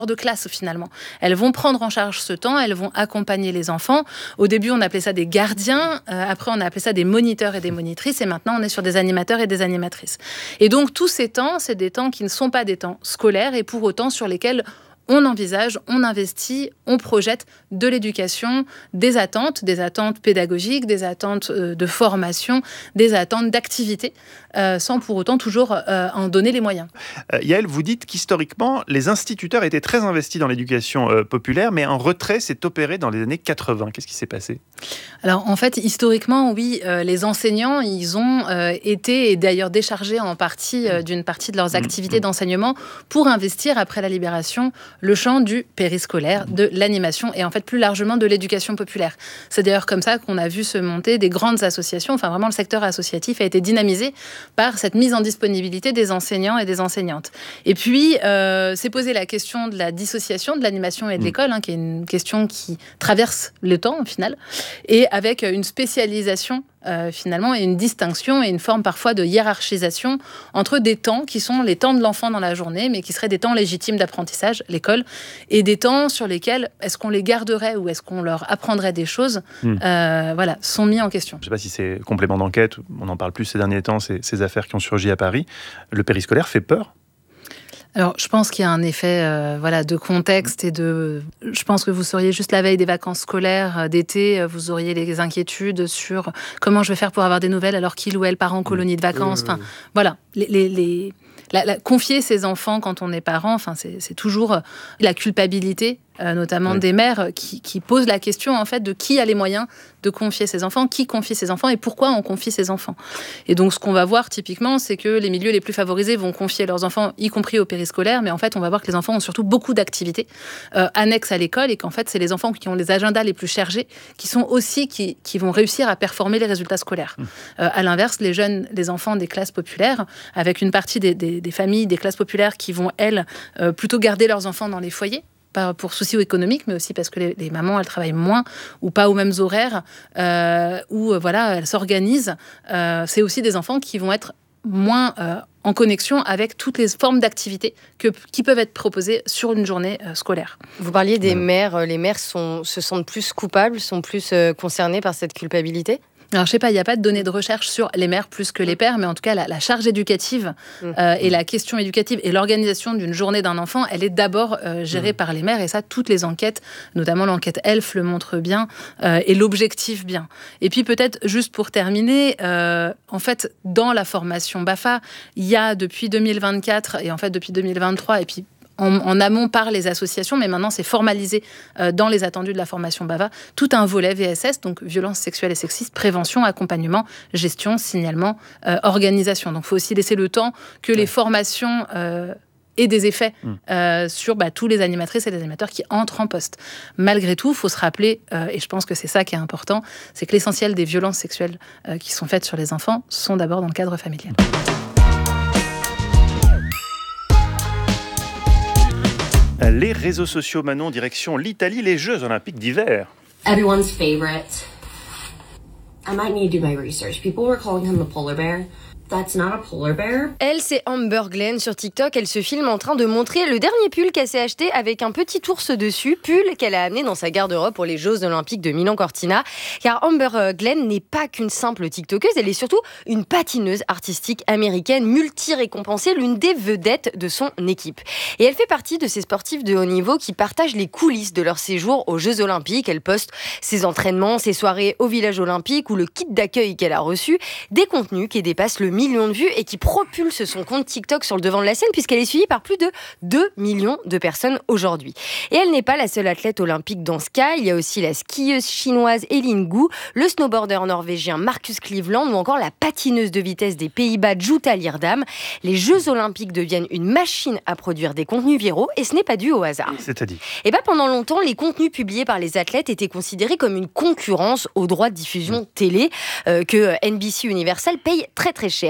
de classe finalement. Elles vont prendre en charge ce temps, elles vont accompagner les enfants. Au début, on appelait ça des gardiens, après on a appelé ça des moniteurs et des monitrices, et maintenant on est sur des animateurs et des animatrices. Et donc tous ces temps, c'est des temps qui ne sont pas des temps scolaires, et pour autant sur lesquels on envisage, on investit, on projette de l'éducation, des attentes pédagogiques, des attentes de formation, des attentes d'activité, sans pour autant toujours en donner les moyens. Yaël, vous dites qu'historiquement, les instituteurs étaient très investis dans l'éducation populaire, mais un retrait s'est opéré dans les années 80. Qu'est-ce qui s'est passé ? Alors en fait, historiquement, oui, les enseignants, ils ont été, et d'ailleurs déchargés en partie d'une partie de leurs activités d'enseignement pour investir, après la libération, le champ du périscolaire, de l'animation et en fait plus largement de l'éducation populaire. C'est d'ailleurs comme ça qu'on a vu se monter des grandes associations, enfin vraiment le secteur associatif a été dynamisé par cette mise en disponibilité des enseignants et des enseignantes. Et puis, s'est posé la question de la dissociation de l'animation et de l'école, qui est une question qui traverse le temps au final, et avec une spécialisation finalement, et une distinction et une forme parfois de hiérarchisation entre des temps qui sont les temps de l'enfant dans la journée, mais qui seraient des temps légitimes d'apprentissage, l'école, et des temps sur lesquels est-ce qu'on les garderait ou est-ce qu'on leur apprendrait des choses, sont mis en question. Je ne sais pas si c'est complément d'enquête, on en parle plus ces derniers temps, ces affaires qui ont surgi à Paris. Le périscolaire fait peur ? Alors, je pense qu'il y a un effet de contexte et de... Je pense que vous seriez juste la veille des vacances scolaires d'été, vous auriez les inquiétudes sur comment je vais faire pour avoir des nouvelles alors qu'il ou elle part en colonie de vacances. Enfin, voilà, confier ses enfants quand on est parent, c'est toujours la culpabilité, notamment des mères, qui posent la question en fait de qui a les moyens de confier ses enfants, qui confie ses enfants et pourquoi on confie ses enfants. Et donc ce qu'on va voir typiquement, c'est que les milieux les plus favorisés vont confier leurs enfants, y compris au périscolaire, mais en fait on va voir que les enfants ont surtout beaucoup d'activités annexes à l'école et qu'en fait c'est les enfants qui ont les agendas les plus chargés qui sont aussi qui vont réussir à performer les résultats scolaires. À l'inverse, les enfants des classes populaires, avec une partie des familles des classes populaires qui vont elles plutôt garder leurs enfants dans les foyers, pas pour soucis économiques, mais aussi parce que les mamans, elles travaillent moins ou pas aux mêmes horaires, elles s'organisent. C'est aussi des enfants qui vont être moins en connexion avec toutes les formes d'activités qui peuvent être proposées sur une journée scolaire. Vous parliez des mères. Les mères se sentent plus coupables, sont plus concernées par cette culpabilité ? Alors, je sais pas, il n'y a pas de données de recherche sur les mères plus que les pères, mais en tout cas, la charge éducative et la question éducative et l'organisation d'une journée d'un enfant, elle est d'abord gérée par les mères. Et ça, toutes les enquêtes, notamment l'enquête ELF, le montrent bien et l'objectif bien. Et puis, peut-être, juste pour terminer, en fait, dans la formation BAFA, il y a depuis 2024 et en fait depuis 2023, et puis en amont par les associations, mais maintenant c'est formalisé dans les attendus de la formation BAFA, tout un volet VSS, donc violences sexuelles et sexistes, prévention, accompagnement, gestion, signalement, organisation. Donc il faut aussi laisser le temps que les formations aient des effets sur tous les animatrices et les animateurs qui entrent en poste. Malgré tout, il faut se rappeler, et je pense que c'est ça qui est important, c'est que l'essentiel des violences sexuelles qui sont faites sur les enfants sont d'abord dans le cadre familial. Les réseaux sociaux, Manon, direction l'Italie, les Jeux Olympiques d'hiver. Everyone's favorite. I might need to do my research. People were calling him a polar bear. That's not a polar bear. Elle, c'est Amber Glenn sur TikTok. Elle se filme en train de montrer le dernier pull qu'elle s'est acheté avec un petit ours dessus. Pull qu'elle a amené dans sa garde-robe pour les Jeux Olympiques de Milan-Cortina. Car Amber Glenn n'est pas qu'une simple TikTokeuse, elle est surtout une patineuse artistique américaine multi-récompensée, l'une des vedettes de son équipe. Et elle fait partie de ces sportifs de haut niveau qui partagent les coulisses de leur séjour aux Jeux Olympiques. Elle poste ses entraînements, ses soirées au village olympique ou le kit d'accueil qu'elle a reçu. Des contenus qui dépassent le millions de vues et qui propulse son compte TikTok sur le devant de la scène puisqu'elle est suivie par plus de 2 millions de personnes aujourd'hui. Et elle n'est pas la seule athlète olympique dans ce cas. Il y a aussi la skieuse chinoise Eileen Gu, le snowboarder norvégien Marcus Cleveland ou encore la patineuse de vitesse des Pays-Bas Jutta Leerdam. Les Jeux Olympiques deviennent une machine à produire des contenus viraux et ce n'est pas dû au hasard. C'est-à-dire ? Pendant longtemps, les contenus publiés par les athlètes étaient considérés comme une concurrence aux droits de diffusion télé que NBC Universal paye très très cher.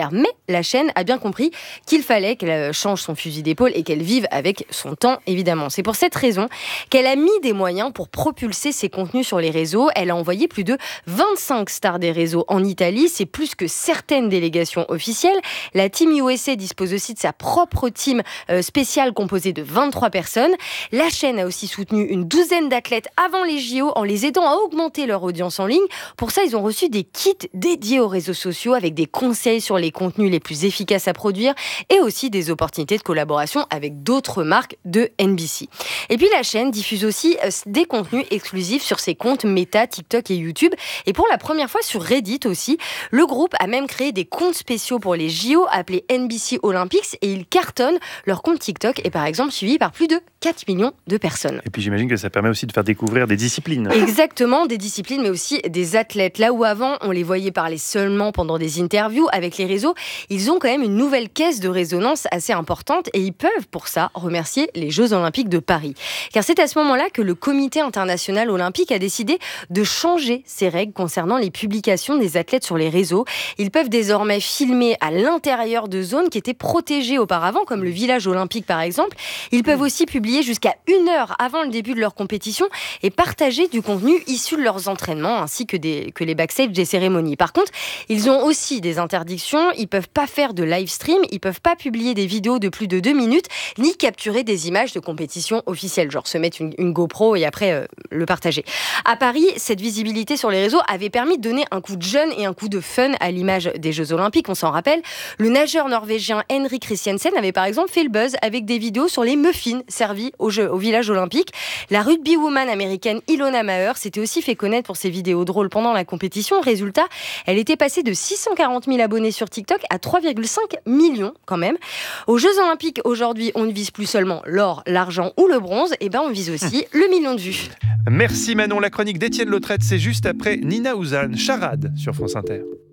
populaire. Mais la chaîne a bien compris qu'il fallait qu'elle change son fusil d'épaule et qu'elle vive avec son temps, évidemment. C'est pour cette raison qu'elle a mis des moyens pour propulser ses contenus sur les réseaux. Elle a envoyé plus de 25 stars des réseaux en Italie. C'est plus que certaines délégations officielles. La Team USA dispose aussi de sa propre team spéciale composée de 23 personnes. La chaîne a aussi soutenu une douzaine d'athlètes avant les JO en les aidant à augmenter leur audience en ligne. Pour ça, ils ont reçu des kits dédiés aux réseaux sociaux avec des conseils sur les contenus les plus efficaces à produire et aussi des opportunités de collaboration avec d'autres marques de NBC. Et puis la chaîne diffuse aussi des contenus exclusifs sur ses comptes Meta, TikTok et YouTube. Et pour la première fois sur Reddit aussi, le groupe a même créé des comptes spéciaux pour les JO appelés NBC Olympics et ils cartonnent. Leur compte TikTok est par exemple suivi par plus de 4 millions de personnes. Et puis j'imagine que ça permet aussi de faire découvrir des disciplines. Exactement, des disciplines mais aussi des athlètes. Là où avant on les voyait parler seulement pendant des interviews, avec les réseaux, ils ont quand même une nouvelle caisse de résonance assez importante et ils peuvent pour ça remercier les Jeux Olympiques de Paris. Car c'est à ce moment-là que le Comité international olympique a décidé de changer ses règles concernant les publications des athlètes sur les réseaux. Ils peuvent désormais filmer à l'intérieur de zones qui étaient protégées auparavant, comme le village olympique par exemple. Ils peuvent aussi publier jusqu'à 1 heure avant le début de leur compétition et partager du contenu issu de leurs entraînements ainsi que les backstage des cérémonies. Par contre, ils ont aussi des interdictions. Ils peuvent pas faire de live stream, ils peuvent pas publier des vidéos de plus de 2 minutes, ni capturer des images de compétition officielle, genre se mettre une GoPro et après le partager. À Paris, cette visibilité sur les réseaux avait permis de donner un coup de jeune et un coup de fun à l'image des Jeux Olympiques. On s'en rappelle, le nageur norvégien Henrik Christiansen avait par exemple fait le buzz avec des vidéos sur les muffins servis au village olympique. La rugbywoman américaine Ilona Maher s'était aussi fait connaître pour ses vidéos drôles pendant la compétition. Résultat, elle était passée de 640 000 abonnés sur TikTok à 3,5 millions quand même. Aux Jeux Olympiques aujourd'hui, on ne vise plus seulement l'or, l'argent ou le bronze, et on vise aussi le million de vues. Merci Manon, la chronique d'Étienne Lautrette, c'est juste après Nina Ouzane, Charade sur France Inter.